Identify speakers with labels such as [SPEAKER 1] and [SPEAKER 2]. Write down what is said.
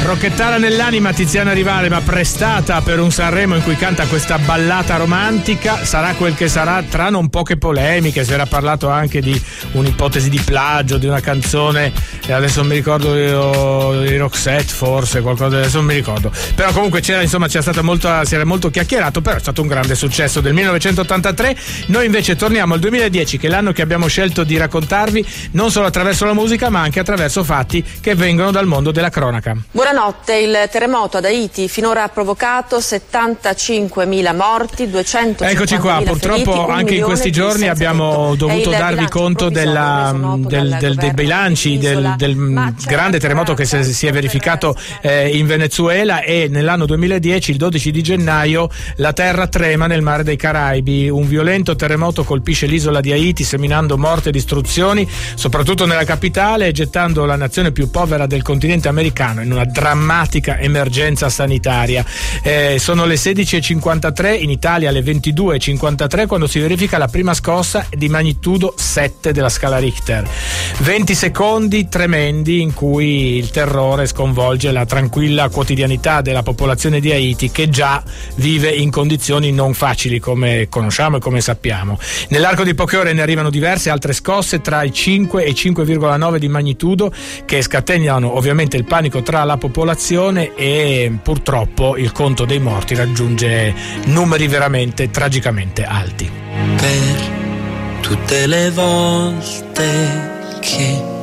[SPEAKER 1] Rocchettara nell'anima Tiziana Rivale, ma prestata per un Sanremo in cui canta questa ballata romantica. Sarà quel che sarà, tra non poche polemiche. Si era parlato anche di un'ipotesi di plagio di una canzone, adesso non mi ricordo, di Roxette forse, qualcosa, adesso non mi ricordo, però comunque si era molto chiacchierato, però è stato un grande successo del 1983. Noi invece torniamo al 2010, che è l'anno che abbiamo scelto di raccontarvi non solo attraverso la musica ma anche attraverso fatti che vengono dal mondo della cronaca.
[SPEAKER 2] Buonanotte. Il terremoto ad Haiti finora ha provocato 75.000 morti, 250.000
[SPEAKER 1] Eccoci qua, purtroppo anche in questi giorni abbiamo dovuto darvi conto dei bilanci del grande terremoto che si è verificato in Venezuela, e nell'anno 2010, il 12 di gennaio, la terra trema nel mare dei Caraibi. Un violento terremoto colpisce l'isola di Haiti, seminando morte e distruzioni, soprattutto nella capitale, e gettando la nazione più povera del continente americano in una drammatica emergenza sanitaria. Sono le 16:53, in Italia le 22:53, quando si verifica la prima scossa di magnitudo 7 della scala Richter. 20 secondi tremendi in cui il terrore sconvolge la tranquilla quotidianità della popolazione di Haiti, che già vive in condizioni non facili, come conosciamo e come sappiamo. Nell'arco di poche ore ne arrivano diverse altre scosse tra i 5 e i 5,9 di magnitudo, che scatenano ovviamente il panico tra la popolazione, e purtroppo il conto dei morti raggiunge numeri veramente tragicamente alti.
[SPEAKER 3] Per tutte le volte che